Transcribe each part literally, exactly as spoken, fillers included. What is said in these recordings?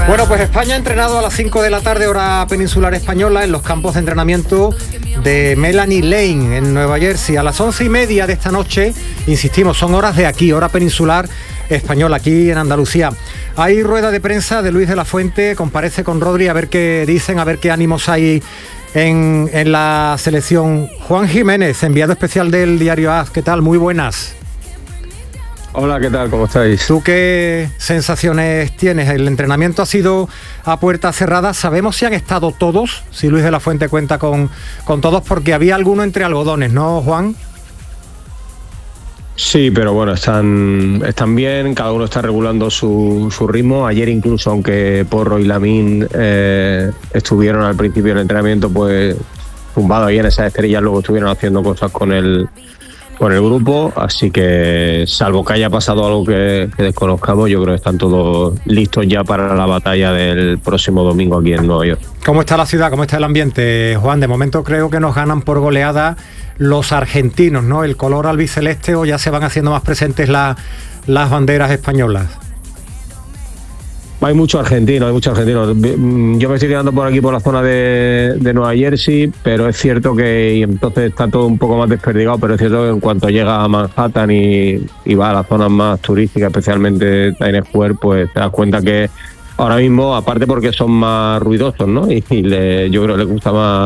Bueno, pues España ha entrenado a las cinco de la tarde, hora peninsular española, en los campos de entrenamiento de Melanie Lane, en Nueva Jersey. A las once y media de esta noche, insistimos, son horas de aquí, hora peninsular española, aquí en Andalucía. Hay rueda de prensa de Luis de la Fuente, comparece con Rodri, a ver qué dicen, a ver qué ánimos hay en, en la selección. Juan Jiménez, enviado especial del diario A S, ¿qué tal? Muy buenas. Hola, ¿qué tal? ¿Cómo estáis? ¿Tú qué sensaciones tienes? El entrenamiento ha sido a puerta cerrada. ¿Sabemos si han estado todos? Si Luis de la Fuente cuenta con, con todos, porque había alguno entre algodones, ¿no, Juan? Sí, pero bueno, están, están bien, cada uno está regulando su, su ritmo. Ayer incluso, aunque Porro y Lamine eh, estuvieron al principio del entrenamiento, pues tumbados ahí en esas estrellas, luego estuvieron haciendo cosas con el... con el grupo, así que salvo que haya pasado algo que, que desconozcamos, yo creo que están todos listos ya para la batalla del próximo domingo aquí en Nueva York. ¿Cómo está la ciudad? ¿Cómo está el ambiente, Juan? De momento creo que nos ganan por goleada los argentinos, ¿no? El color albiceleste, o ya se van haciendo más presentes la, las banderas españolas. Hay muchos argentinos, hay muchos argentinos. Yo me estoy quedando por aquí, por la zona de, de Nueva Jersey, pero es cierto que, y entonces está todo un poco más desperdigado, pero es cierto que en cuanto llega a Manhattan y, y va a las zonas más turísticas, especialmente Times Square, pues te das cuenta que ahora mismo, aparte porque son más ruidosos, ¿no? Y, y le, yo creo que les gusta más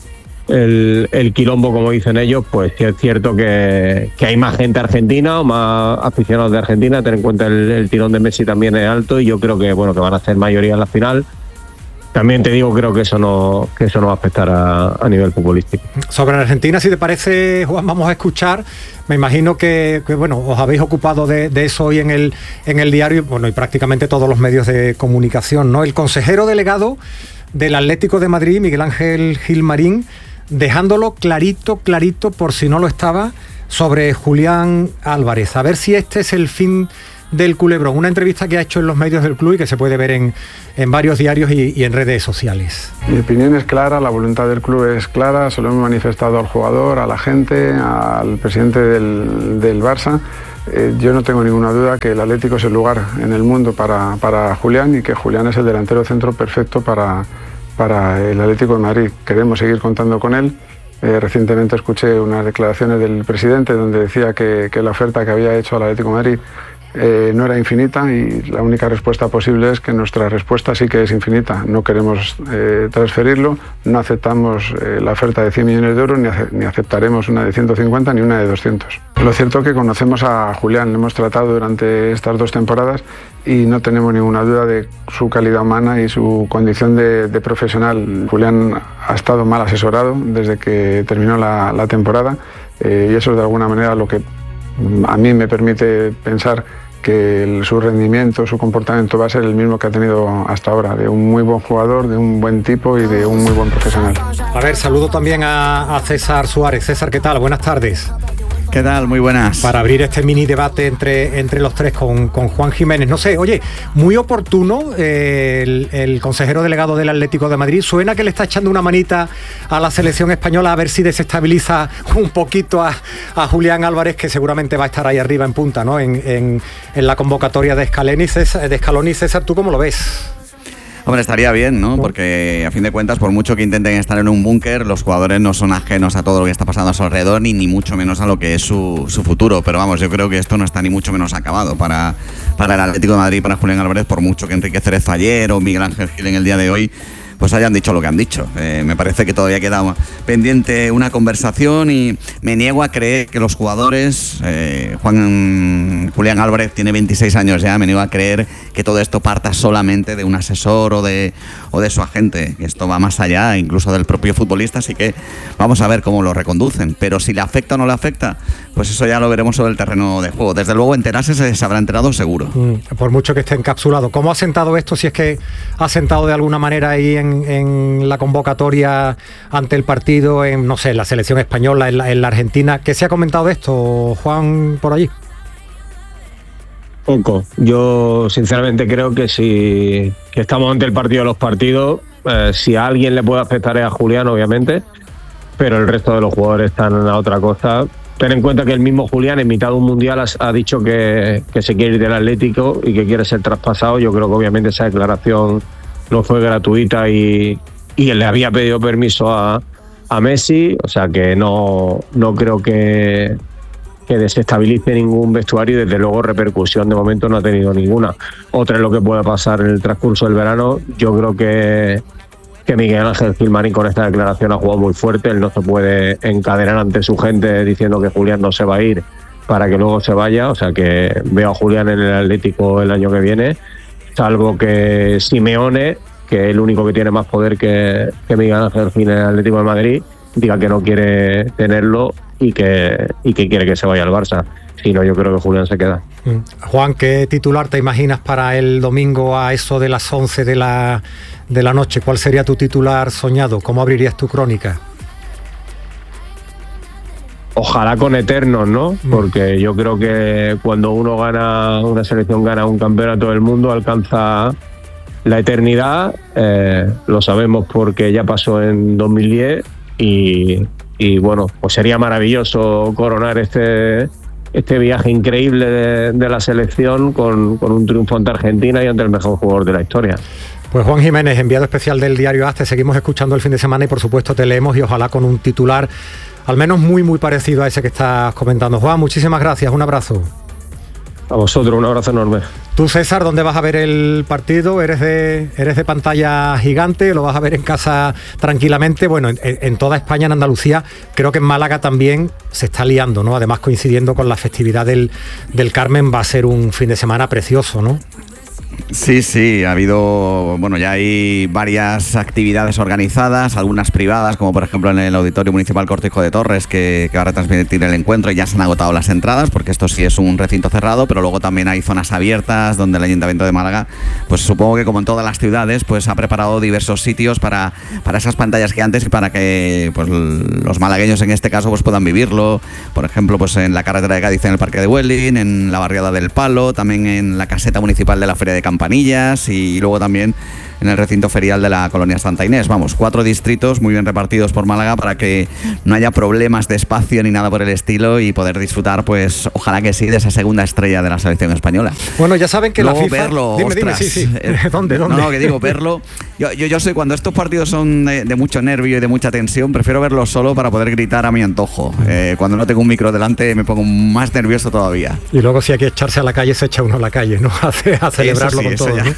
el, el quilombo, como dicen ellos, pues sí es cierto que, que hay más gente argentina o más aficionados de Argentina. Ten en cuenta el, el tirón de Messi también es alto y yo creo que bueno que van a ser mayoría en la final. También te digo, creo que eso no que eso no va a afectar a, a nivel futbolístico. Sobre Argentina, si te parece, Juan, vamos a escuchar. Me imagino que, que bueno, os habéis ocupado de, de eso hoy en el en el diario, bueno, y prácticamente todos los medios de comunicación, ¿no? El consejero delegado del Atlético de Madrid, Miguel Ángel Gilmarín, dejándolo clarito, clarito, por si no lo estaba, sobre Julián Álvarez. A ver si este es el fin del culebrón. Una entrevista que ha hecho en los medios del club y que se puede ver en, en varios diarios y, y en redes sociales. Mi opinión es clara, la voluntad del club es clara, se lo hemos manifestado al jugador, a la gente, al presidente del, del Barça. Eh, yo no tengo ninguna duda que el Atlético es el lugar en el mundo para, para Julián y que Julián es el delantero centro perfecto para... para el Atlético de Madrid. Queremos seguir contando con él. Eh, recientemente escuché unas declaraciones del presidente donde decía que, que la oferta que había hecho al Atlético de Madrid eh, no era infinita y la única respuesta posible es que nuestra respuesta sí que es infinita. No queremos eh, transferirlo, no aceptamos eh, la oferta de cien millones de euros, ni, ace ni aceptaremos una de ciento cincuenta ni una de doscientos. Lo cierto es que conocemos a Julián, lo hemos tratado durante estas dos temporadas y no tenemos ninguna duda de su calidad humana y su condición de, de profesional. Julián ha estado mal asesorado desde que terminó la, la temporada eh, y eso es de alguna manera lo que a mí me permite pensar que el, su rendimiento, su comportamiento va a ser el mismo que ha tenido hasta ahora, de un muy buen jugador, de un buen tipo y de un muy buen profesional. A ver, saludo también a, a César Suárez. César, ¿qué tal? Buenas tardes. ¿Qué tal? Muy buenas. Para abrir este mini debate entre, entre los tres con, con Juan Jiménez. No sé, oye, muy oportuno eh, el, el consejero delegado del Atlético de Madrid. Suena que le está echando una manita a la selección española a ver si desestabiliza un poquito a, a Julián Álvarez, que seguramente va a estar ahí arriba en punta, ¿no? En, en, en la convocatoria de Scaloni. César, de Scaloni. César, ¿tú cómo lo ves? Hombre, estaría bien, ¿no? Porque a fin de cuentas, por mucho que intenten estar en un búnker, los jugadores no son ajenos a todo lo que está pasando a su alrededor, ni, ni mucho menos a lo que es su, su futuro. Pero vamos, yo creo que esto no está ni mucho menos acabado para, para el Atlético de Madrid, para Julián Álvarez, por mucho que Enrique Cerezo ayer o Miguel Ángel Gil en el día de hoy pues hayan dicho lo que han dicho. Eh, me parece que todavía queda pendiente una conversación y me niego a creer que los jugadores, eh, Juan Julián Álvarez tiene veintiséis años ya, me niego a creer que todo esto parta solamente de un asesor o de, o de su agente. Esto va más allá incluso del propio futbolista, así que vamos a ver cómo lo reconducen. Pero si le afecta o no le afecta, pues eso ya lo veremos sobre el terreno de juego. Desde luego enterarse se, se habrá enterado seguro. Mm, por mucho que esté encapsulado. ¿Cómo ha sentado esto, si es que ha sentado de alguna manera ahí en en la convocatoria ante el partido, en, no sé, en la selección española, en la, en la Argentina? ¿Qué se ha comentado de esto, Juan, por allí? Poco. Yo sinceramente creo que si que estamos ante el partido de los partidos, eh, si a alguien le puede afectar es a Julián, obviamente, pero el resto de los jugadores están a otra cosa. ten en cuenta que el mismo Julián en mitad de un mundial ha, ha dicho que, que se quiere ir del Atlético y que quiere ser traspasado. Yo creo que obviamente esa declaración no fue gratuita y, y le había pedido permiso a, a Messi, o sea que no, no creo que, que desestabilice ningún vestuario y desde luego repercusión de momento no ha tenido ninguna. Otra es lo que puede pasar en el transcurso del verano. Yo creo que que Miguel Ángel Gilmarín con esta declaración ha jugado muy fuerte. Él no se puede encadenar ante su gente diciendo que Julián no se va a ir para que luego se vaya, o sea que veo a Julián en el Atlético el año que viene, salvo que Simeone, que es el único que tiene más poder que, que Miguel Ángel Gil en el Atlético de Madrid, diga que no quiere tenerlo y que, y que quiere que se vaya al Barça. Si no, yo creo que Julián se queda. Juan, ¿qué titular te imaginas para el domingo a eso de las once de la, de la noche? ¿Cuál sería tu titular soñado? ¿Cómo abrirías tu crónica? Ojalá con eternos, ¿no? Porque yo creo que cuando uno gana, una selección gana un campeonato del mundo, alcanza la eternidad. Eh, lo sabemos porque ya pasó en dos mil diez y, y bueno, pues sería maravilloso coronar este... este viaje increíble de, de la selección con, con un triunfo ante Argentina y ante el mejor jugador de la historia. Pues Juan Jiménez, enviado especial del diario A S, te seguimos escuchando el fin de semana y por supuesto te leemos y ojalá con un titular al menos muy muy parecido a ese que estás comentando. Juan, muchísimas gracias, un abrazo. A vosotros, un abrazo enorme. Tú, César, ¿dónde vas a ver el partido? ¿Eres de, eres de pantalla gigante? ¿Lo vas a ver en casa tranquilamente? Bueno, en, en toda España, en Andalucía, creo que en Málaga también se está liando, ¿no? Además, coincidiendo con la festividad del, del Carmen, va a ser un fin de semana precioso, ¿no? Sí, sí, ha habido, bueno, ya hay varias actividades organizadas, algunas privadas, como por ejemplo en el Auditorio Municipal Cortijo de Torres, que, que va a retransmitir el encuentro y ya se han agotado las entradas, porque esto sí es un recinto cerrado, pero luego también hay zonas abiertas donde el Ayuntamiento de Málaga, pues supongo que como en todas las ciudades, pues ha preparado diversos sitios para, para esas pantallas gigantes y para que pues los malagueños en este caso pues puedan vivirlo, por ejemplo, pues en la carretera de Cádiz en el Parque de Huelin, en la barriada del Palo, también en la caseta municipal de la Feria de Campanillas y luego también en el recinto ferial de la colonia Santa Inés. Vamos, cuatro distritos muy bien repartidos por Málaga para que no haya problemas de espacio ni nada por el estilo y poder disfrutar, pues ojalá que sí, de esa segunda estrella de la selección española. Bueno, ya saben que luego la FIFA... verlo, dime, ostras, dime, sí, sí. Eh, ¿Dónde, dónde? No, no, que digo, verlo... Yo, yo, yo sé, cuando estos partidos son de, de mucho nervio y de mucha tensión, prefiero verlo solo para poder gritar a mi antojo. Eh, cuando no tengo un micro delante me pongo más nervioso todavía. Y luego si hay que echarse a la calle, se echa uno a la calle, ¿no? A, a celebrarlo sí, con todo, ¿no?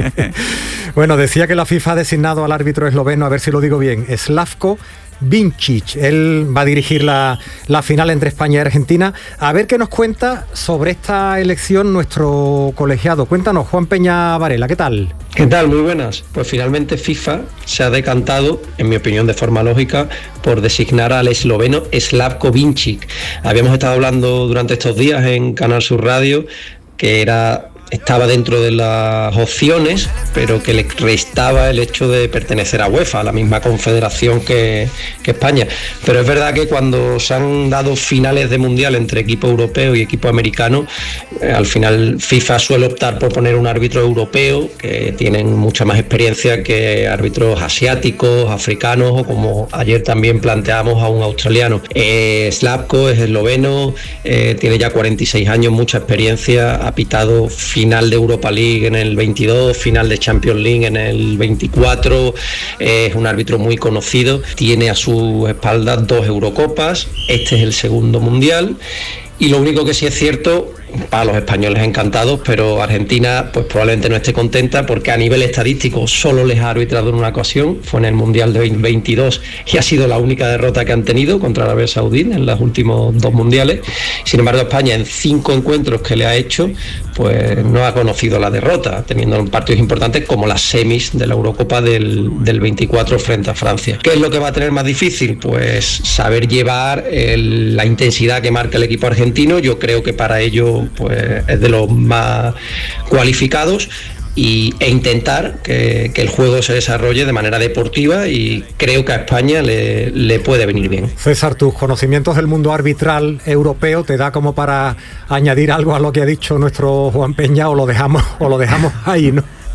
Bueno, decía que la FIFA ha designado al árbitro esloveno, a ver si lo digo bien, Slavko Vincic. Él va a dirigir la, la final entre España y Argentina. A ver qué nos cuenta sobre esta elección nuestro colegiado. Cuéntanos, Juan Peña Varela, ¿qué tal? ¿Qué tal? Muy buenas. Pues finalmente FIFA se ha decantado, en mi opinión de forma lógica, por designar al esloveno Slavko Vincic. Habíamos estado hablando durante estos días en Canal Sur Radio que era... estaba dentro de las opciones, pero que le restaba el hecho de pertenecer a UEFA, a la misma confederación que, que España. Pero es verdad que cuando se han dado finales de mundial entre equipo europeo y equipo americano, eh, al final FIFA suele optar por poner un árbitro europeo, que tienen mucha más experiencia que árbitros asiáticos, africanos, o como ayer también planteamos a un australiano. Eh, Slavko es esloveno, eh, tiene ya cuarenta y seis años, mucha experiencia, ha pitado final de Europa League en el veintidós, final de Champions League en el veinticuatro, eh, es un árbitro muy conocido, tiene a su espalda dos Eurocopas, este es el segundo mundial. Y lo único que sí es cierto, para los españoles encantados, pero Argentina pues probablemente no esté contenta porque a nivel estadístico solo les ha arbitrado en una ocasión, fue en el Mundial de veintidós y ha sido la única derrota que han tenido contra Arabia Saudí en los últimos dos mundiales. Sin embargo, España en cinco encuentros que le ha hecho pues no ha conocido la derrota, teniendo partidos importantes como las semis de la Eurocopa del, del veinticuatro frente a Francia. ¿Qué es lo que va a tener más difícil? Pues saber llevar el, la intensidad que marca el equipo argentino. Yo creo que para ello pues es de los más cualificados y, e intentar que, que el juego se desarrolle de manera deportiva, y creo que a España le, le puede venir bien. César, tus conocimientos del mundo arbitral europeo te da como para añadir algo a lo que ha dicho nuestro Juan Peña, o lo dejamos o lo dejamos ahí, ¿no?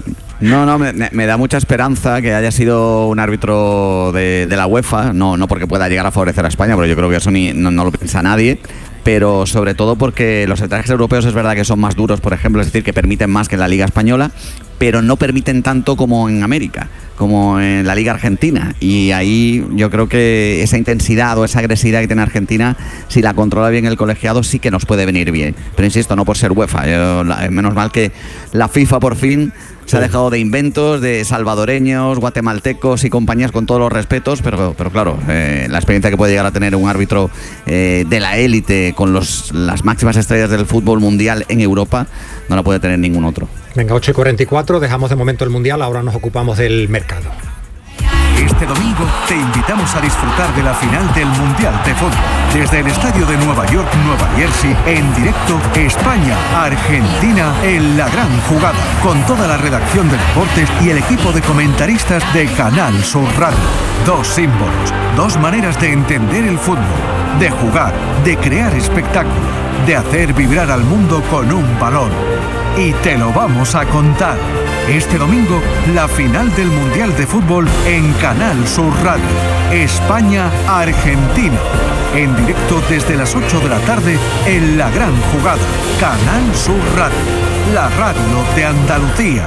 No, no, me, me da mucha esperanza que haya sido un árbitro de, de la UEFA, no, no porque pueda llegar a favorecer a España, porque yo creo que eso ni, no, no lo piensa nadie, pero sobre todo porque los arbitrajes europeos es verdad que son más duros, por ejemplo, es decir, que permiten más que en la Liga Española, pero no permiten tanto como en América, como en la Liga Argentina, y ahí yo creo que esa intensidad o esa agresividad que tiene Argentina, si la controla bien el colegiado, sí que nos puede venir bien, pero insisto, no por ser UEFA, yo, la, menos mal que la FIFA por fin se ha dejado de inventos, de salvadoreños, guatemaltecos y compañías, con todos los respetos, pero, pero claro, eh, la experiencia que puede llegar a tener un árbitro eh, de la élite con los, las máximas estrellas del fútbol mundial en Europa no la puede tener ningún otro. Venga, ocho y cuarenta y cuatro, dejamos de momento el Mundial, ahora nos ocupamos del mercado. Este domingo te invitamos a disfrutar de la final del Mundial de Fútbol. Desde el estadio de Nueva York, Nueva Jersey, en directo España-Argentina en la gran jugada. Con toda la redacción de deportes y el equipo de comentaristas de Canal Sur Radio. Dos símbolos, dos maneras de entender el fútbol, de jugar, de crear espectáculo, de hacer vibrar al mundo con un balón. Y te lo vamos a contar. Este domingo, la final del Mundial de Fútbol en Canal Sur Radio. España-Argentina. En directo desde las ocho de la tarde en La Gran Jugada. Canal Sur Radio. La radio de Andalucía.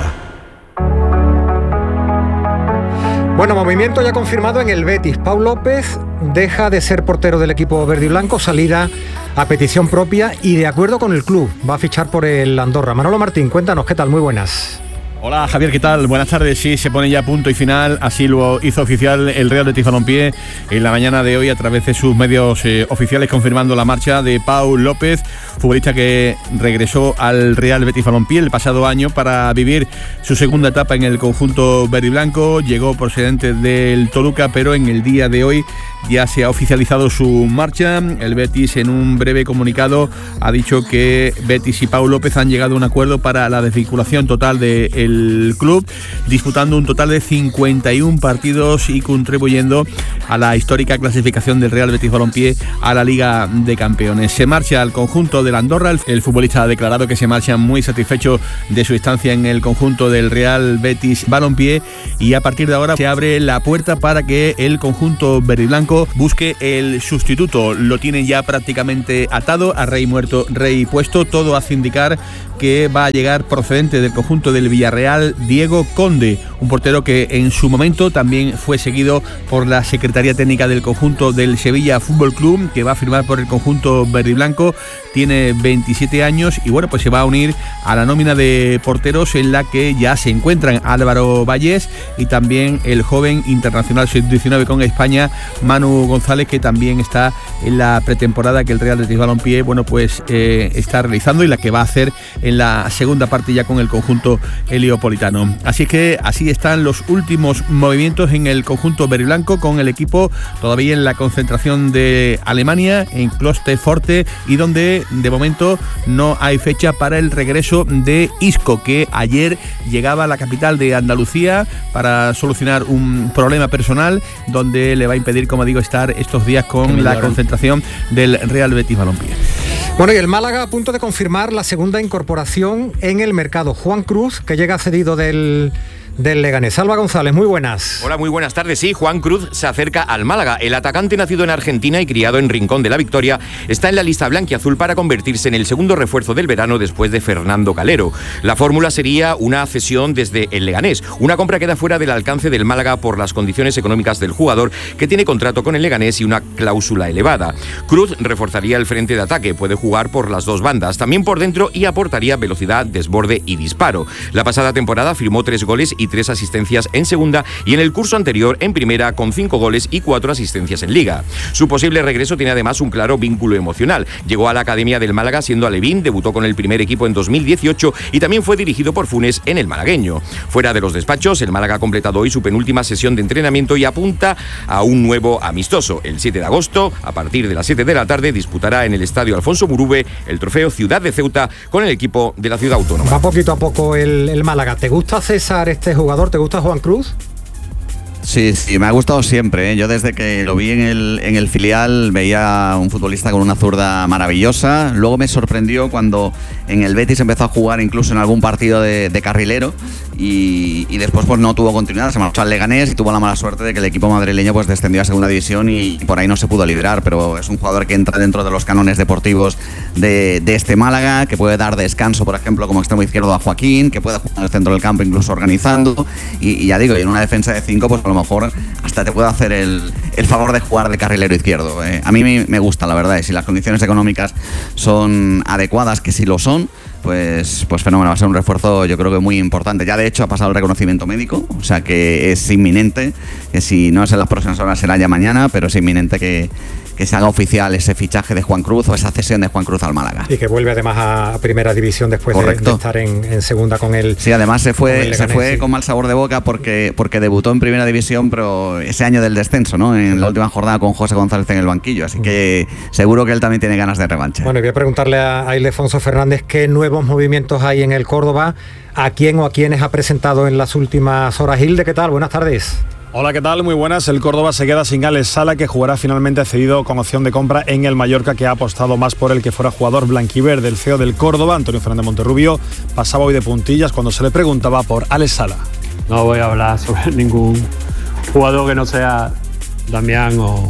Bueno, movimiento ya confirmado en el Betis. Pau López deja de ser portero del equipo verde y blanco, salida a petición propia y de acuerdo con el club. Va a fichar por el Andorra. Manolo Martín, cuéntanos, ¿qué tal? Muy buenas. Hola Javier, ¿qué tal? Buenas tardes. Sí, se pone ya punto y final, así lo hizo oficial el Real Betis Balompié en la mañana de hoy a través de sus medios eh, oficiales, confirmando la marcha de Pau López, futbolista que regresó al Real Betis Balompié el pasado año para vivir su segunda etapa en el conjunto verde y blanco. Llegó procedente del Toluca, pero en el día de hoy ya se ha oficializado su marcha. El Betis, en un breve comunicado, ha dicho que Betis y Pau López han llegado a un acuerdo para la desvinculación total del club, disputando un total de cincuenta y uno partidos y contribuyendo a la histórica clasificación del Real Betis Balompié a la Liga de Campeones. Se marcha al conjunto del Andorra. El futbolista ha declarado que se marcha muy satisfecho de su estancia en el conjunto del Real Betis Balompié, y a partir de ahora se abre la puerta para que el conjunto verde y blanco busque el sustituto. Lo tienen ya prácticamente atado, a rey muerto, rey puesto. Todo hace indicar que va a llegar procedente del conjunto del Villarreal Diego Conde, un portero que en su momento también fue seguido por la Secretaría Técnica del conjunto del Sevilla Fútbol Club, que va a firmar por el conjunto verde y blanco. Tiene veintisiete años y bueno, pues se va a unir a la nómina de porteros en la que ya se encuentran Álvaro Vallés y también el joven internacional sub diecinueve con España, Manu González, que también está en la pretemporada que el Real Betis Balompié, bueno, pues eh, está realizando y la que va a hacer en la segunda parte ya con el conjunto heliopolitano. Así que así están los últimos movimientos en el conjunto verde y blanco, con el equipo todavía en la concentración de Alemania, en Klosterforte, y donde de momento no hay fecha para el regreso de Isco, que ayer llegaba a la capital de Andalucía para solucionar un problema personal donde le va a impedir, como digo, estar estos días con la concentración del Real Betis Balompié. Bueno, y el Málaga a punto de confirmar la segunda incorporación en el mercado. Juan Cruz, que llega cedido del... del Leganés. Alba González, muy buenas. Hola, muy buenas tardes. Sí, Juan Cruz se acerca al Málaga. El atacante, nacido en Argentina y criado en Rincón de la Victoria, está en la lista blanquiazul para convertirse en el segundo refuerzo del verano después de Fernando Calero. La fórmula sería una cesión desde el Leganés. Una compra queda fuera del alcance del Málaga por las condiciones económicas del jugador, que tiene contrato con el Leganés y una cláusula elevada. Cruz reforzaría el frente de ataque, puede jugar por las dos bandas, también por dentro, y aportaría velocidad, desborde y disparo. La pasada temporada firmó tres goles y tres asistencias en segunda, y en el curso anterior en primera con cinco goles y cuatro asistencias en liga. Su posible regreso tiene además un claro vínculo emocional. Llegó a la academia del Málaga siendo alevín, debutó con el primer equipo en dos mil dieciocho y también fue dirigido por Funes en el malagueño. Fuera de los despachos, el Málaga ha completado hoy su penúltima sesión de entrenamiento y apunta a un nuevo amistoso. El siete de agosto, a partir de las siete de la tarde, disputará en el estadio Alfonso Murube el trofeo Ciudad de Ceuta con el equipo de la ciudad autónoma. Va poquito a poco el, el Málaga. ¿Te gusta, César, este jugador? ¿Te gusta Juan Cruz? Sí, sí, me ha gustado siempre, ¿eh? Yo desde que lo vi en el, en el filial veía un futbolista con una zurda maravillosa. Luego me sorprendió cuando en el Betis empezó a jugar incluso en algún partido de, de carrilero, y, y después pues no tuvo continuidad, se marchó al Leganés y tuvo la mala suerte de que el equipo madrileño pues descendió a segunda división y, y por ahí no se pudo librar, pero es un jugador que entra dentro de los cánones deportivos de, de este Málaga, que puede dar descanso, por ejemplo, como extremo izquierdo a Joaquín, que puede jugar en el centro del campo incluso organizando y, y ya digo, y en una defensa de cinco pues a lo mejor hasta te puede hacer el, el favor de jugar de carrilero izquierdo. Eh, a mí me, me gusta, la verdad, y si las condiciones económicas son adecuadas, que sí lo son, pues, pues fenómeno, va a ser un refuerzo yo creo que muy importante. Ya de hecho ha pasado el reconocimiento médico, o sea que es inminente, que si no es en las próximas horas será ya mañana, pero es inminente que, que se haga oficial ese fichaje de Juan Cruz o esa cesión de Juan Cruz al Málaga. Y que vuelve además a primera división después de, de estar en, en segunda con él. Sí, además se fue, se fue sí. con mal sabor de boca porque, porque debutó en primera división, pero ese año del descenso, ¿no? En la última jornada con José González en el banquillo, así que seguro que él también tiene ganas de revancha. Bueno, y voy a preguntarle a, a Ildefonso Fernández qué nuevos movimientos hay en el Córdoba, a quién o a quiénes ha presentado en las últimas horas. Hilde, ¿qué tal? Buenas tardes. Hola, ¿qué tal? Muy buenas. El Córdoba se queda sin Alex Sala, que jugará finalmente cedido con opción de compra en el Mallorca, que ha apostado más por el que fuera jugador blanquiverde. El C E O del Córdoba, Antonio Fernández Monterrubio, pasaba hoy de puntillas cuando se le preguntaba por Alex Sala. No voy a hablar sobre ningún jugador que no sea Damián o,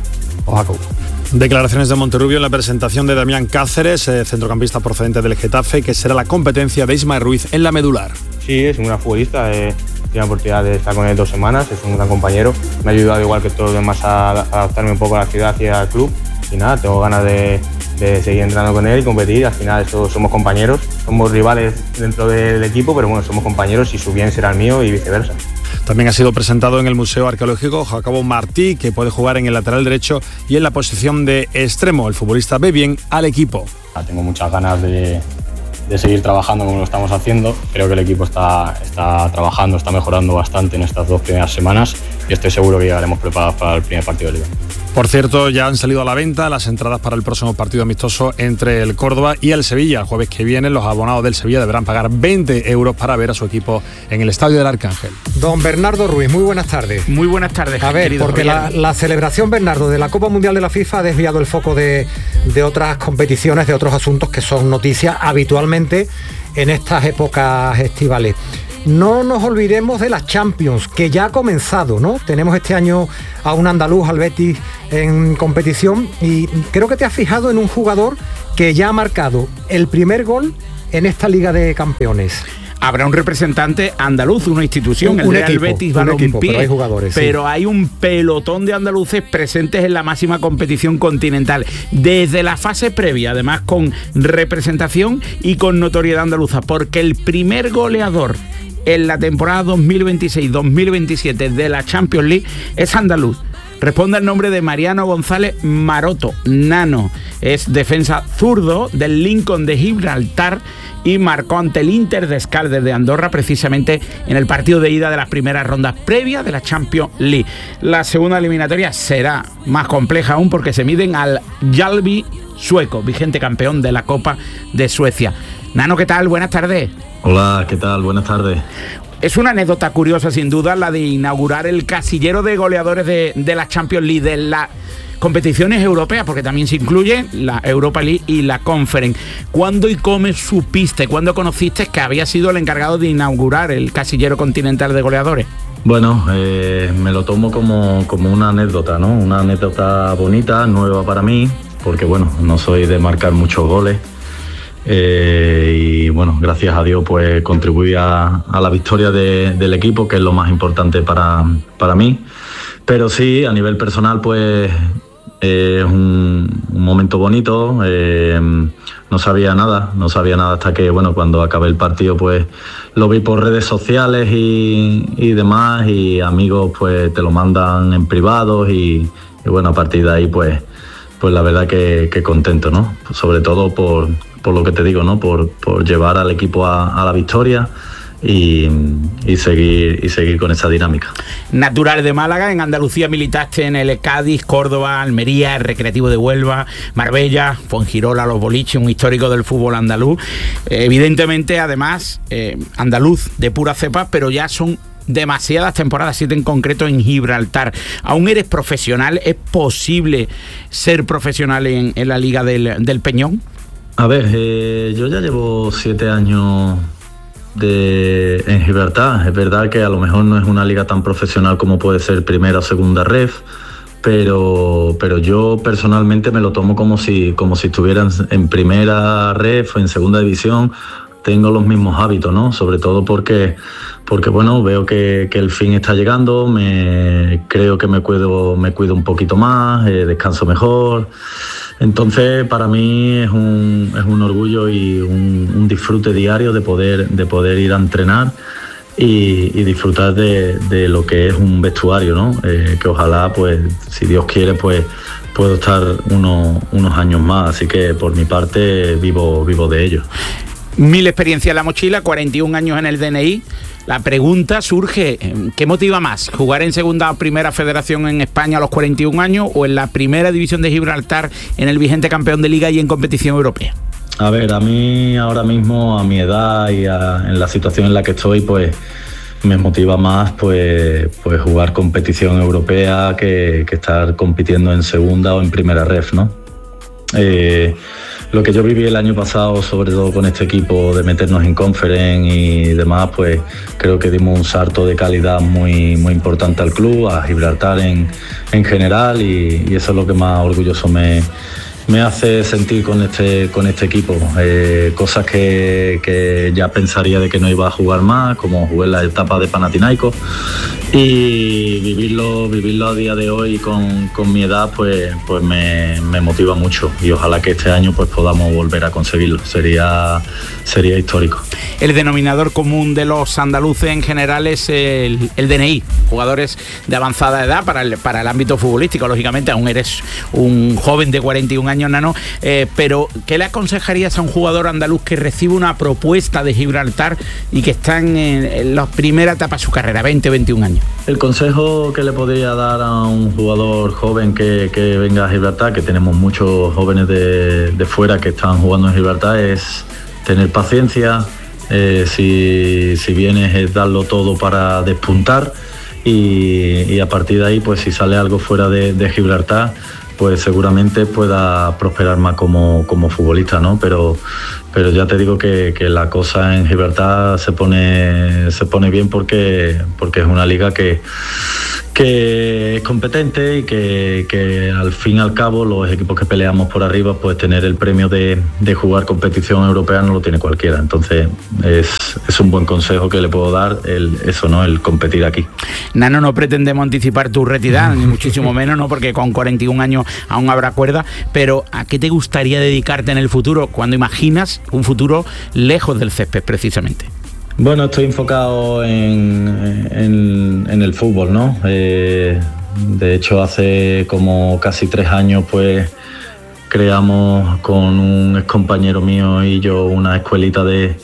o Jacob. Declaraciones de Monterrubio en la presentación de Damián Cáceres, eh, centrocampista procedente del Getafe, que será la competencia de Ismael Ruiz en la medular. Sí, es un gran futbolista, eh, tiene la oportunidad de estar con él dos semanas, es un gran compañero, me ha ayudado igual que todos los demás a adaptarme un poco a la ciudad y al club y nada, tengo ganas de, de seguir entrenando con él y competir. Al final esto, somos compañeros, somos rivales dentro del equipo, pero bueno, somos compañeros y su bien será el mío y viceversa. También ha sido presentado en el Museo Arqueológico Jacobo Martí, que puede jugar en el lateral derecho y en la posición de extremo. El futbolista ve bien al equipo. Tengo muchas ganas de, de seguir trabajando como lo estamos haciendo. Creo que el equipo está, está trabajando, está mejorando bastante en estas dos primeras semanas y estoy seguro que llegaremos preparados para el primer partido de Liga. Por cierto, ya han salido a la venta las entradas para el próximo partido amistoso entre el Córdoba y el Sevilla. El jueves que viene los abonados del Sevilla deberán pagar veinte euros para ver a su equipo en el Estadio del Arcángel. Don Bernardo Ruiz, muy buenas tardes. Muy buenas tardes. A ver, porque la, la celebración, Bernardo, de la Copa Mundial de la FIFA ha desviado el foco de, de otras competiciones, de otros asuntos que son noticias habitualmente en estas épocas estivales. No nos olvidemos de la Champions, que ya ha comenzado, ¿no? Tenemos este año a un andaluz, al Betis, en competición, y creo que te has fijado en un jugador que ya ha marcado el primer gol en esta Liga de Campeones. Habrá un representante andaluz, una institución, un, el un Real equipo, Betis Balompié, pero hay jugadores, pero sí. Hay un pelotón de andaluces presentes en la máxima competición continental, desde la fase previa, además con representación y con notoriedad andaluza, porque el primer goleador en la temporada dos mil veintiséis dos mil veintisiete de la Champions League es andaluz. Responde al nombre de Mariano González Maroto, Nano. Es defensa zurdo del Lincoln de Gibraltar y marcó ante el Inter de Escaldes de Andorra precisamente en el partido de ida de las primeras rondas previas de la Champions League. La segunda eliminatoria será más compleja aún porque se miden al Mjällby sueco, vigente campeón de la Copa de Suecia. Nano, ¿qué tal? Buenas tardes. Hola, ¿qué tal? Buenas tardes. Es una anécdota curiosa, sin duda, la de inaugurar el casillero de goleadores de, de la Champions League, de las competiciones europeas, porque también se incluye la Europa League y la Conference. ¿Cuándo y cómo supiste, cuándo conociste que había sido el encargado de inaugurar el casillero continental de goleadores? Bueno, eh, me lo tomo como, como una anécdota, ¿no? Una anécdota bonita, nueva para mí, porque bueno, no soy de marcar muchos goles. Eh, y bueno, gracias a Dios pues contribuí a, a la victoria de, del equipo, que es lo más importante para, para mí. Pero sí, a nivel personal pues eh, es un, un momento bonito. Eh, no sabía nada, no sabía nada hasta que bueno, cuando acabé el partido pues lo vi por redes sociales y, y demás, y amigos pues te lo mandan en privado y, y bueno, a partir de ahí pues, pues la verdad que, que contento, ¿no? Sobre todo por por lo que te digo, ¿no? Por, por llevar al equipo a, a la victoria y, y, seguir, y seguir con esa dinámica. Natural de Málaga, en Andalucía militaste en el Cádiz, Córdoba, Almería, el Recreativo de Huelva, Marbella, Fuengirola, Los Boliches, un histórico del fútbol andaluz. Eh, evidentemente, además, eh, andaluz de pura cepa, pero ya son demasiadas temporadas, siete en concreto en Gibraltar. ¿Aún eres profesional? ¿Es posible ser profesional en, en la Liga del, del Peñón? A ver, eh, yo ya llevo siete años de, en Gibraltar. Es verdad que a lo mejor no es una liga tan profesional como puede ser primera o segunda ref, pero, pero yo personalmente me lo tomo como si, como si estuvieran en primera ref o en segunda división. Tengo los mismos hábitos, ¿no? Sobre todo porque, porque bueno, veo que, que el fin está llegando, me, creo que me cuido, me cuido un poquito más, eh, descanso mejor. Entonces, para mí es un, es un orgullo y un, un disfrute diario de poder, de poder ir a entrenar y, y disfrutar de, de lo que es un vestuario, ¿no? Eh, que ojalá, pues, si Dios quiere, pues puedo estar unos, unos años más. Así que, por mi parte, vivo, vivo de ello. Mil experiencias en la mochila, cuarenta y un años en el D N I. La pregunta surge, ¿qué motiva más? ¿Jugar en segunda o primera federación en España a los cuarenta y un años o en la primera división de Gibraltar en el vigente campeón de liga y en competición europea? A ver, a mí ahora mismo, a mi edad y a, en la situación en la que estoy, pues me motiva más pues, pues jugar competición europea que, que estar compitiendo en segunda o en primera ref, ¿no? Eh, Lo que yo viví el año pasado, sobre todo con este equipo, de meternos en conference y demás, pues creo que dimos un salto de calidad muy, muy importante al club, a Gibraltar en, en general, y, y eso es lo que más orgulloso me, me hace sentir con este, con este equipo. Eh, cosas que, que ya pensaría de que no iba a jugar más, como jugué en la etapa de Panathinaikos, y vivirlo, vivirlo a día de hoy con, con mi edad, pues, pues me, me motiva mucho, y ojalá que este año pues podamos volver a conseguirlo. Sería, sería histórico. El denominador común de los andaluces en general es el, el D N I, jugadores de avanzada edad para el, para el ámbito futbolístico. Lógicamente aún eres un joven de cuarenta y un años, Nano, eh, pero ¿qué le aconsejarías a un jugador andaluz que recibe una propuesta de Gibraltar y que está en, en la primera etapa de su carrera, veinte, veintiún años? El consejo que le podría dar a un jugador joven que, que venga a Gibraltar, que tenemos muchos jóvenes de, de fuera que están jugando en Gibraltar, es tener paciencia. Eh, si, si vienes es darlo todo para despuntar, y, y a partir de ahí, pues si sale algo fuera de, de Gibraltar, pues seguramente pueda prosperar más como, como futbolista, ¿no? Pero, pero ya te digo que, que la cosa en Gibraltar se pone, se pone bien porque, porque es una liga que, que es competente, y que, que al fin y al cabo los equipos que peleamos por arriba, pues tener el premio de, de jugar competición europea no lo tiene cualquiera. Entonces es, es un buen consejo que le puedo dar, el, eso, ¿no? El competir aquí. Nano, no pretendemos anticipar tu retirada, ni muchísimo menos, ¿no? Porque con cuarenta y un años aún habrá cuerda, pero ¿a qué te gustaría dedicarte en el futuro, cuando imaginas un futuro lejos del césped precisamente? Bueno, estoy enfocado en, en, en el fútbol, ¿no? Eh, de hecho, hace como casi tres años, pues, creamos con un excompañero mío y yo una escuelita de,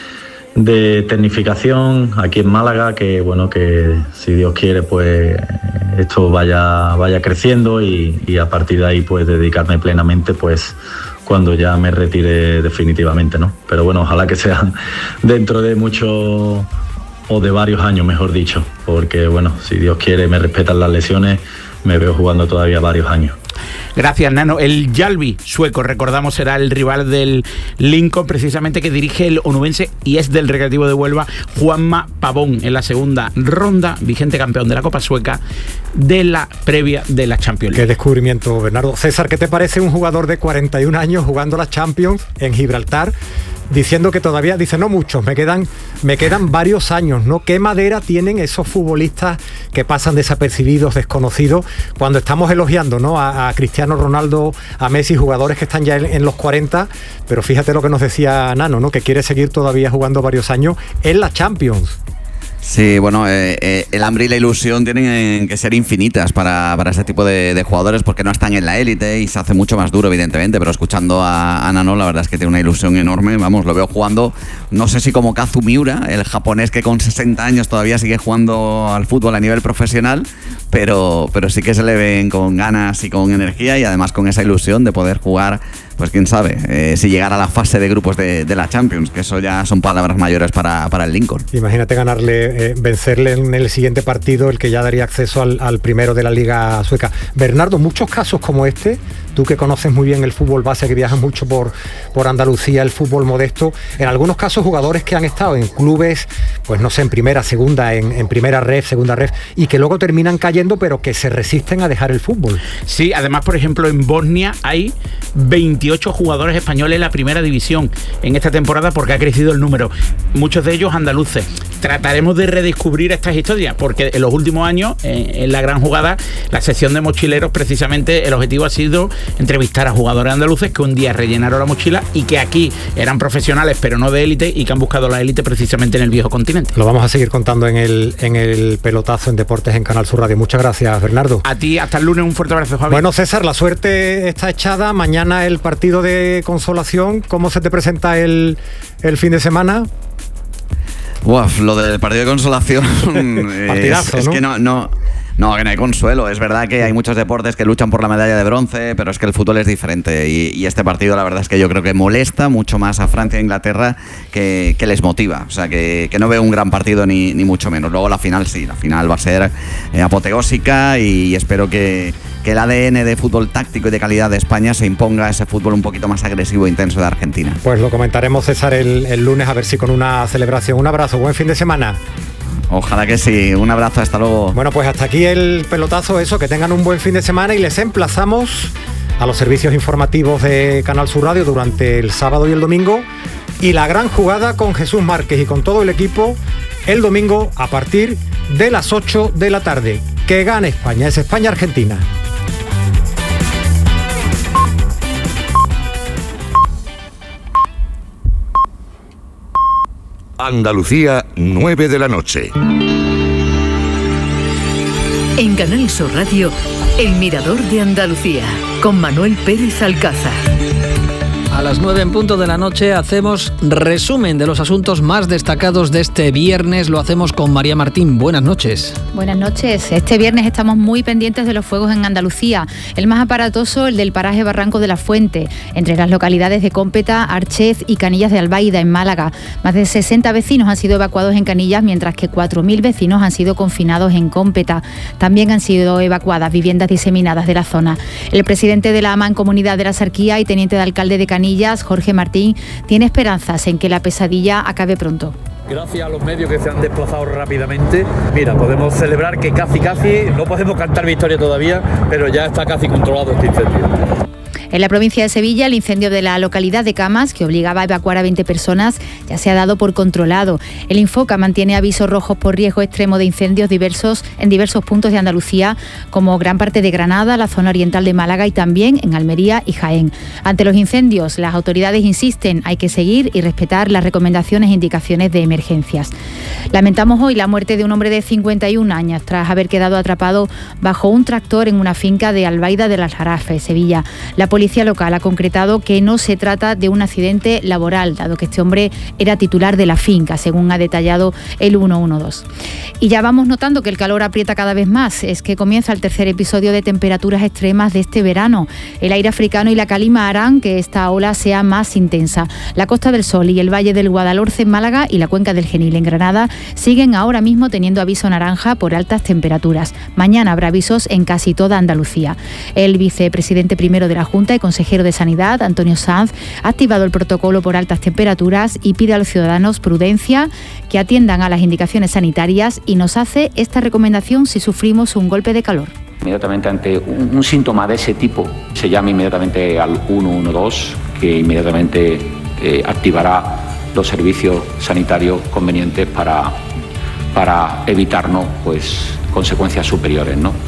de tecnificación aquí en Málaga, que, bueno, que si Dios quiere, pues, esto vaya, vaya creciendo, y, y a partir de ahí, pues, dedicarme plenamente, pues, cuando ya me retire definitivamente, ¿no? Pero bueno, ojalá que sea dentro de mucho, o de varios años, mejor dicho, porque bueno, si Dios quiere, me respetan las lesiones, me veo jugando todavía varios años. Gracias, Nano. El Yalvi sueco, recordamos, será el rival del Lincoln, precisamente, que dirige el onubense y es del Recreativo de Huelva, Juanma Pavón, en la segunda ronda, vigente campeón de la Copa Sueca de la previa de la Champions League. Qué descubrimiento, Bernardo. César, ¿qué te parece un jugador de cuarenta y un años jugando la Champions en Gibraltar, diciendo que todavía, dice, no muchos, me quedan, me quedan varios años, ¿no? ¿Qué madera tienen esos futbolistas que pasan desapercibidos, desconocidos, cuando estamos elogiando, ¿no? a, a Cristiano Ronaldo, a Messi, jugadores que están ya en, en los cuarenta, pero fíjate lo que nos decía Nano, ¿no? Que quiere seguir todavía jugando varios años en la Champions. Sí, bueno, eh, eh, el hambre y la ilusión tienen que ser infinitas para, para ese tipo de, de jugadores, porque no están en la élite y se hace mucho más duro, evidentemente, pero escuchando a, a Nano, la verdad es que tiene una ilusión enorme. Vamos, lo veo jugando, no sé si como Kazu Miura, el japonés que con sesenta años todavía sigue jugando al fútbol a nivel profesional, pero, pero sí que se le ven con ganas y con energía y además con esa ilusión de poder jugar, pues quién sabe, eh, si llegar a la fase de grupos de, de la Champions, que eso ya son palabras mayores para, para el Lincoln. Imagínate ganarle, eh, vencerle en el siguiente partido, el que ya daría acceso al, al primero de la Liga Sueca. Bernardo, muchos casos como este, tú que conoces muy bien el fútbol base, que viajas mucho por, por Andalucía, el fútbol modesto, en algunos casos jugadores que han estado en clubes, pues no sé, en primera, segunda, en, en primera ref, segunda ref, y que luego terminan cayendo, pero que se resisten a dejar el fútbol. Sí, además, por ejemplo, en Bosnia hay veintiocho jugadores españoles en la primera división en esta temporada porque ha crecido el número, muchos de ellos andaluces. Trataremos de redescubrir estas historias porque en los últimos años, eh, en la gran jugada, la sección de mochileros, precisamente el objetivo ha sido entrevistar a jugadores andaluces que un día rellenaron la mochila y que aquí eran profesionales pero no de élite y que han buscado la élite precisamente en el viejo continente. Lo vamos a seguir contando en el, en el pelotazo en Deportes en Canal Sur Radio. Muchas gracias, Bernardo. A ti, hasta el lunes, un fuerte abrazo, Javi. Bueno, César, la suerte está echada. Mañana el partido de consolación. ¿Cómo se te presenta el, el fin de semana? Uf, lo del partido de consolación Partidazo, es, es ¿no? que no, no, no, que no hay consuelo. Es verdad que hay muchos deportes que luchan por la medalla de bronce, pero es que el fútbol es diferente y, y este partido la verdad es que yo creo que molesta mucho más a Francia e Inglaterra que, que les motiva. O sea, que, que no veo un gran partido ni, ni mucho menos. Luego la final sí, la final va a ser eh, apoteósica y espero que, que el A D N de fútbol táctico y de calidad de España se imponga a ese fútbol un poquito más agresivo e intenso de Argentina. Pues lo comentaremos, César, el, el lunes, a ver si con una celebración. Un abrazo, buen fin de semana. Ojalá que sí, un abrazo, hasta luego. Bueno, pues hasta aquí el pelotazo, eso, que tengan un buen fin de semana y les emplazamos a los servicios informativos de Canal Sur Radio durante el sábado y el domingo y la gran jugada con Jesús Márquez y con todo el equipo el domingo a partir de las ocho de la tarde. Que gane España, es España-Argentina. Andalucía, nueve de la noche. En Canal Sur Radio, El Mirador de Andalucía, con Manuel Pérez Alcázar. A las nueve en punto de la noche hacemos resumen de los asuntos más destacados de este viernes. Lo hacemos con María Martín. Buenas noches. Buenas noches. Este viernes estamos muy pendientes de los fuegos en Andalucía. El más aparatoso, el del paraje Barranco de la Fuente, entre las localidades de Cómpeta, Archez y Canillas de Albaida, en Málaga. Más de sesenta vecinos han sido evacuados en Canillas, mientras que cuatro mil vecinos han sido confinados en Cómpeta. También han sido evacuadas viviendas diseminadas de la zona. El presidente de la Mancomunidad de la Sarquía y teniente de alcalde de Canillas, Jorge Martín, tiene esperanzas en que la pesadilla acabe pronto. Gracias a los medios que se han desplazado rápidamente, mira, podemos celebrar que casi casi, no podemos cantar victoria todavía, pero ya está casi controlado este incendio. En la provincia de Sevilla, el incendio de la localidad de Camas, que obligaba a evacuar a veinte personas, ya se ha dado por controlado. El Infoca mantiene avisos rojos por riesgo extremo de incendios diversos en diversos puntos de Andalucía, como gran parte de Granada, la zona oriental de Málaga y también en Almería y Jaén. Ante los incendios, las autoridades insisten, hay que seguir y respetar las recomendaciones e indicaciones de emergencias. Lamentamos hoy la muerte de un hombre de cincuenta y un años tras haber quedado atrapado bajo un tractor en una finca de Albaida de las Jarafes, Sevilla. La La policía local ha concretado que no se trata de un accidente laboral, dado que este hombre era titular de la finca, según ha detallado el ciento doce. Y ya vamos notando que el calor aprieta cada vez más. Es que comienza el tercer episodio de temperaturas extremas de este verano. El aire africano y la calima harán que esta ola sea más intensa. La Costa del Sol y el Valle del Guadalhorce en Málaga y la Cuenca del Genil en Granada siguen ahora mismo teniendo aviso naranja por altas temperaturas. Mañana habrá avisos en casi toda Andalucía. El vicepresidente primero de la Junta y consejero de Sanidad, Antonio Sanz, ha activado el protocolo por altas temperaturas y pide a los ciudadanos prudencia, que atiendan a las indicaciones sanitarias y nos hace esta recomendación si sufrimos un golpe de calor. Inmediatamente ante un, un síntoma de ese tipo, se llama inmediatamente al ciento doce, que inmediatamente eh, activará los servicios sanitarios convenientes para, para evitarnos pues, consecuencias superiores, ¿no?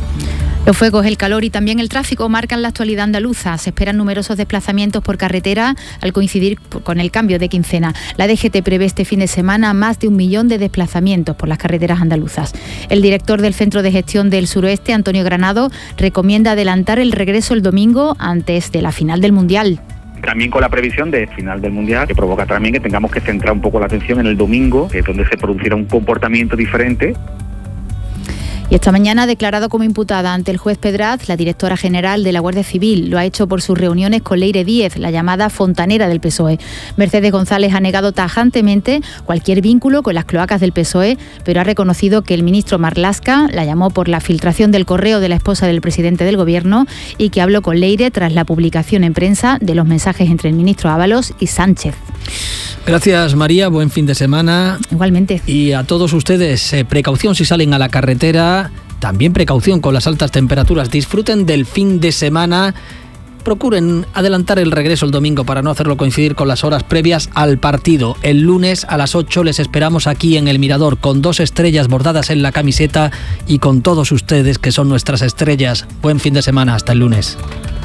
Los fuegos, el calor y también el tráfico marcan la actualidad andaluza. Se esperan numerosos desplazamientos por carretera al coincidir con el cambio de quincena. La D G T prevé este fin de semana más de un millón de desplazamientos por las carreteras andaluzas. El director del Centro de Gestión del Suroeste, Antonio Granado, recomienda adelantar el regreso el domingo antes de la final del Mundial. También con la previsión de final del Mundial, que provoca también que tengamos que centrar un poco la atención en el domingo, que es donde se producirá un comportamiento diferente. Y esta mañana ha declarado como imputada ante el juez Pedraz la directora general de la Guardia Civil. Lo ha hecho por sus reuniones con Leire Díez, la llamada fontanera del P S O E. Mercedes González ha negado tajantemente cualquier vínculo con las cloacas del P S O E, pero ha reconocido que el ministro Marlaska la llamó por la filtración del correo de la esposa del presidente del Gobierno y que habló con Leire tras la publicación en prensa de los mensajes entre el ministro Ábalos y Sánchez. Gracias, María, buen fin de semana. Igualmente. Y a todos ustedes, eh, precaución si salen a la carretera, también precaución con las altas temperaturas. Disfruten del fin de semana, procuren adelantar el regreso el domingo para no hacerlo coincidir con las horas previas al partido. El lunes a las ocho les esperamos aquí en El Mirador, con dos estrellas bordadas en la camiseta y con todos ustedes que son nuestras estrellas. Buen fin de semana, hasta el lunes.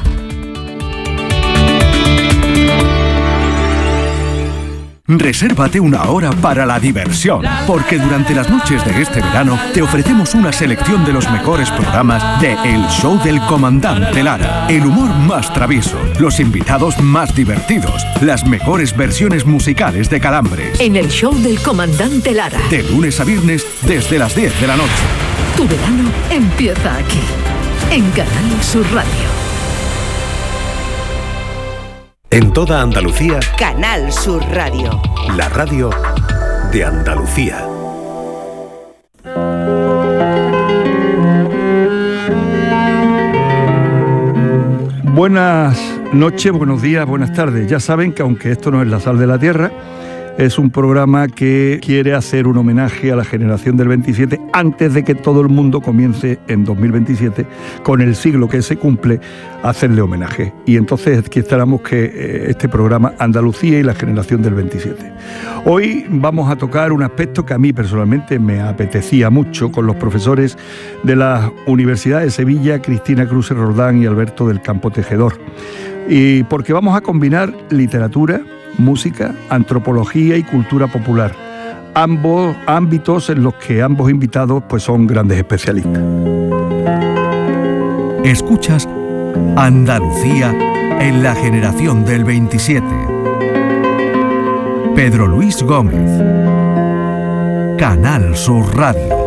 Resérvate una hora para la diversión, porque durante las noches de este verano te ofrecemos una selección de los mejores programas de El Show del Comandante Lara. El humor más travieso, los invitados más divertidos, las mejores versiones musicales de Calambres. En El Show del Comandante Lara. De lunes a viernes desde las diez de la noche. Tu verano empieza aquí, en Canal Sur Radio. En toda Andalucía, Canal Sur Radio. La radio de Andalucía. Buenas noches, buenos días, buenas tardes. Ya saben que aunque esto no es La Sal de la Tierra, es un programa que quiere hacer un homenaje a la generación del veintisiete antes de que todo el mundo comience en dos mil veintisiete, con el siglo que se cumple, a hacerle homenaje. Y entonces aquí estaremos que eh, este programa Andalucía y la generación del veintisiete. Hoy vamos a tocar un aspecto que a mí personalmente me apetecía mucho con los profesores de la Universidad de Sevilla, Cristina Cruz Roldán y Alberto del Campo Tejedor. Y porque vamos a combinar literatura, música, antropología y cultura popular, ambos ámbitos en los que ambos invitados pues son grandes especialistas. Escuchas Andalucía en la generación del veintisiete. Pedro Luis Gómez, Canal Sur Radio.